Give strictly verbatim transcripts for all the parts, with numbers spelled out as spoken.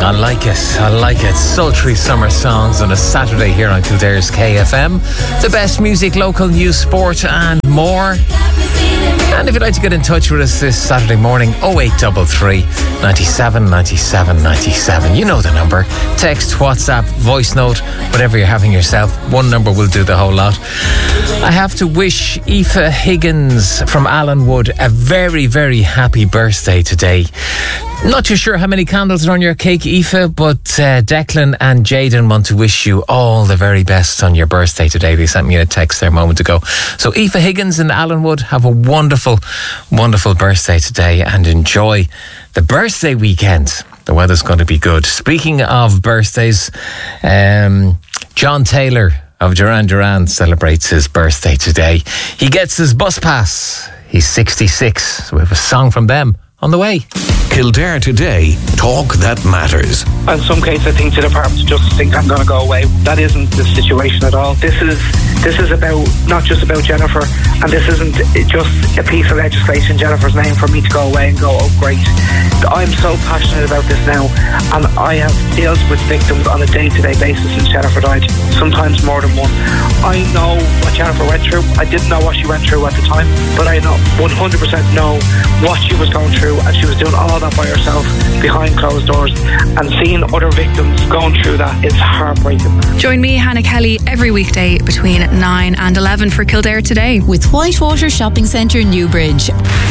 I like it, I like it. Sultry summer songs on a Saturday here on Kildare's K F M. The best music, local news, sport and more. And if you'd like to get in touch with us this Saturday morning, oh eight three three, nine seven, nine seven, nine seven. You know the number. Text, WhatsApp, voice note, whatever you're having yourself. One number will do the whole lot. I have to wish Aoife Higgins from Allenwood a very, very happy birthday today. Not too sure how many candles are on your cake, Aoife, but uh, Declan and Jaden want to wish you all the very best on your birthday today. They sent me a text there a moment ago. So Aoife Higgins in Allenwood, have a wonderful, wonderful birthday today and enjoy the birthday weekend. The weather's going to be good. Speaking of birthdays, um, John Taylor of Duran Duran celebrates his birthday today. He gets his bus pass. He's sixty-six. So we have a song from them on the way. Kildare Today, talk that matters. In some cases, I think to the department just think I'm going to go away. That isn't the situation at all. This is this is about not just about Jennifer, and this isn't just a piece of legislation, Jennifer's name, for me to go away and go, oh great. I'm so passionate about this now, and I have dealt with victims on a day-to-day basis since Jennifer died, sometimes more than one. I know what Jennifer went through. I didn't know what she went through at the time, but I know one hundred percent know what she was going through, and she was doing all that by herself behind closed doors, and seeing other victims going through that is heartbreaking. Join me, Hannah Kelly, every weekday between nine and eleven for Kildare Today with Whitewater Shopping Centre, Newbridge.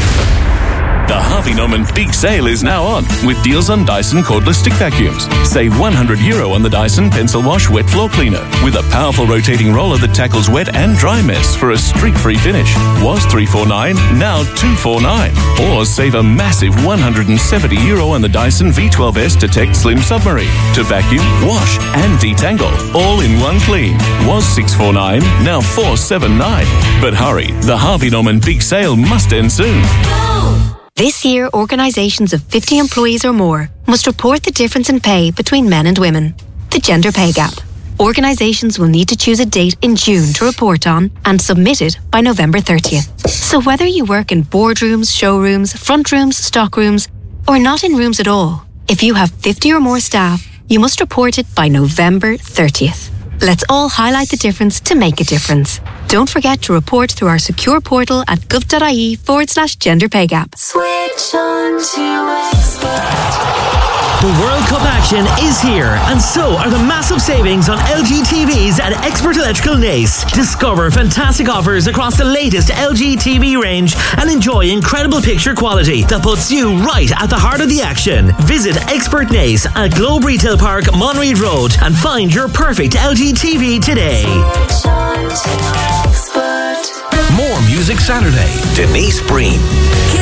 The Harvey Norman Big Sale is now on with deals on Dyson cordless stick vacuums. Save one hundred euro on the Dyson Pencil Wash Wet Floor Cleaner with a powerful rotating roller that tackles wet and dry mess for a streak-free finish. Was three forty-nine, now two forty-nine. Or save a massive one hundred seventy euro on the Dyson V twelve S Detect Slim Submarine to vacuum, wash and detangle all in one clean. Was six forty-nine, now four seventy-nine. But hurry, the Harvey Norman Big Sale must end soon. This year, organisations of fifty employees or more must report the difference in pay between men and women, the gender pay gap. Organisations will need to choose a date in June to report on and submit it by November thirtieth. So whether you work in boardrooms, showrooms, front rooms, stock rooms, or not in rooms at all, if you have fifty or more staff, you must report it by November thirtieth. Let's all highlight the difference to make a difference. Don't forget to report through our secure portal at gov.ie forward slash gender pay gap. Switch on to Expert. The World Cup action is here, and so are the massive savings on L G T Vs at Expert Electrical Naas. Discover fantastic offers across the latest L G T V range and enjoy incredible picture quality that puts you right at the heart of the action. Visit Expert Naas at Globe Retail Park, Monreid Road, and find your perfect L G T V today. Switch on to Expert. More Music Saturday. Denise Breen.